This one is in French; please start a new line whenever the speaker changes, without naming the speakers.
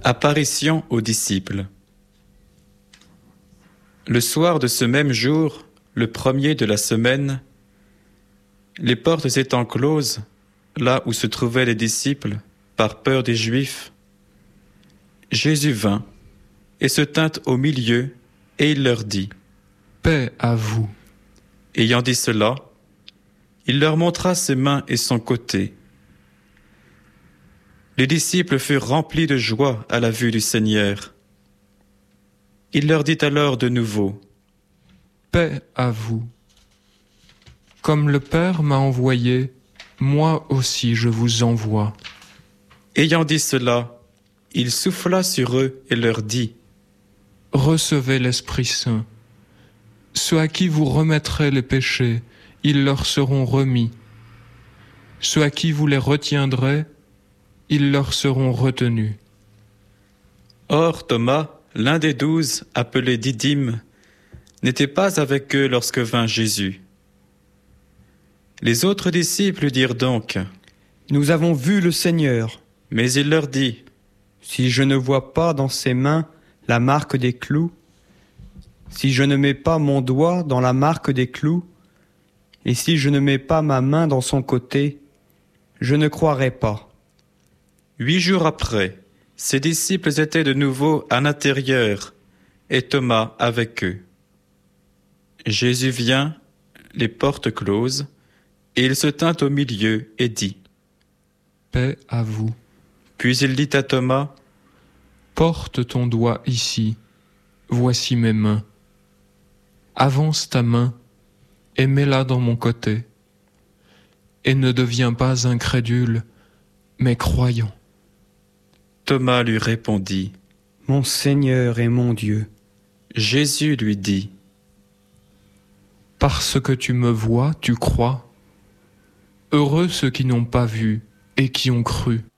Apparition aux disciples. Le soir de ce même jour, le premier de la semaine, les portes étant closes, là où se trouvaient les disciples, par peur des Juifs, Jésus vint et se tint au milieu, et il leur dit :
Paix à vous.
Ayant dit cela, il leur montra ses mains et son côté. Les disciples furent remplis de joie à la vue du Seigneur. Il leur dit alors de nouveau :
Paix à vous. Comme le Père m'a envoyé, moi aussi je vous envoie.
Ayant dit cela, il souffla sur eux et leur dit :
Recevez l'Esprit Saint. Ceux à qui vous remettrez les péchés, ils leur seront remis. Ceux à qui vous les retiendrez, ils leur seront retenus.
Or Thomas, l'un des 12, appelé Didyme, n'était pas avec eux lorsque vint Jésus. Les autres disciples dirent donc :
Nous avons vu le Seigneur.
Mais il leur dit :
Si je ne vois pas dans ses mains la marque des clous, si je ne mets pas mon doigt dans la marque des clous, et si je ne mets pas ma main dans son côté, je ne croirai pas.
8 jours après, ses disciples étaient de nouveau à l'intérieur, et Thomas avec eux. Jésus vient, les portes closes, et il se tint au milieu et dit :
Paix à vous.
Puis il dit à Thomas :
Porte ton doigt ici, voici mes mains. Avance ta main et mets-la dans mon côté. Et ne deviens pas incrédule, mais croyant.
Thomas lui répondit :
Mon Seigneur et mon Dieu.
Jésus lui dit :
Parce que tu me vois, tu crois. Heureux ceux qui n'ont pas vu et qui ont cru.